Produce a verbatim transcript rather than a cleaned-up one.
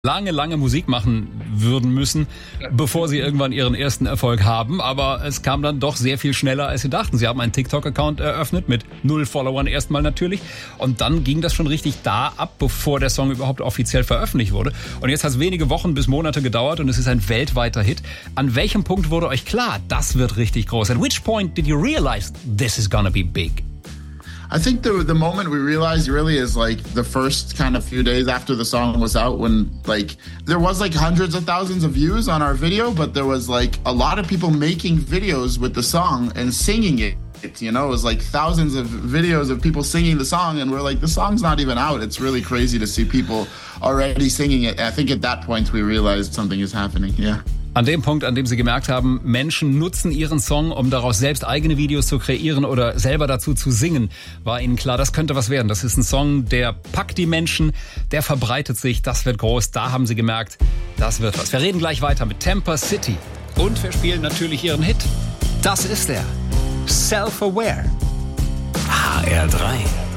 lange, lange Musik machen würden müssen, bevor sie irgendwann ihren ersten Erfolg haben. Aber es kam dann doch sehr viel schneller, als sie dachten. Sie haben einen TikTok-Account eröffnet, mit null Followern erstmal natürlich. Und dann ging das schon richtig da ab, bevor der Song überhaupt offiziell veröffentlicht wurde. Und jetzt hat es wenige Wochen bis Monate gedauert und es ist ein weltweiter Hit. An welchem Punkt wurde euch klar, das wird richtig groß? At which point did you realize this is gonna be big? I think the the moment we realized really is like the first kind of few days after the song was out, when like there was like hundreds of thousands of views on our video, but there was like a lot of people making videos with the song and singing it. You know, it was like thousands of videos of people singing the song, and we're like, the song's not even out. It's really crazy to see people already singing it. I think at that point we realized something is happening. Yeah. An dem Punkt, an dem sie gemerkt haben, Menschen nutzen ihren Song, um daraus selbst eigene Videos zu kreieren oder selber dazu zu singen, war ihnen klar, das könnte was werden. Das ist ein Song, der packt die Menschen, der verbreitet sich, das wird groß. Da haben sie gemerkt, das wird was. Wir reden gleich weiter mit Tampa City und wir spielen natürlich ihren Hit. Das ist er. Self-Aware. H R drei.